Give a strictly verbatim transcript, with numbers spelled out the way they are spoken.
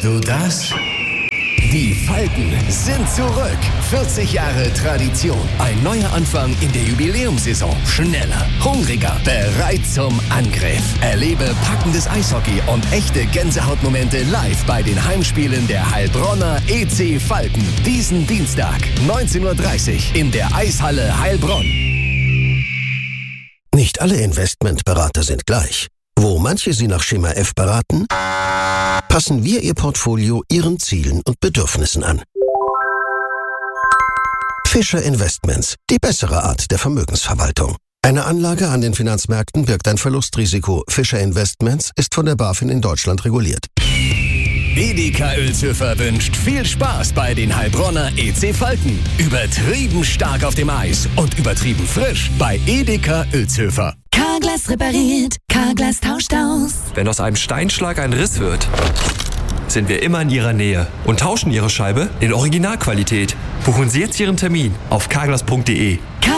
du das? Die Falken sind zurück. vierzig Jahre Tradition. Ein neuer Anfang in der Jubiläumssaison. Schneller, hungriger, bereit zum Angriff. Erlebe packendes Eishockey und echte Gänsehautmomente live bei den Heimspielen der Heilbronner E C Falken. Diesen Dienstag, neunzehn Uhr dreißig in der Eishalle Heilbronn. Nicht alle Investmentberater sind gleich. Wo manche Sie nach Schema F beraten, passen wir Ihr Portfolio Ihren Zielen und Bedürfnissen an. Fischer Investments, die bessere Art der Vermögensverwaltung. Eine Anlage an den Finanzmärkten birgt ein Verlustrisiko. Fischer Investments ist von der BaFin in Deutschland reguliert. Edeka Uelzhöfer wünscht viel Spaß bei den Heilbronner E C Falken. Übertrieben stark auf dem Eis und übertrieben frisch bei Edeka Uelzhöfer. Carglass repariert, Carglass tauscht aus. Wenn aus einem Steinschlag ein Riss wird, sind wir immer in Ihrer Nähe und tauschen Ihre Scheibe in Originalqualität. Buchen Sie jetzt Ihren Termin auf carglass punkt de.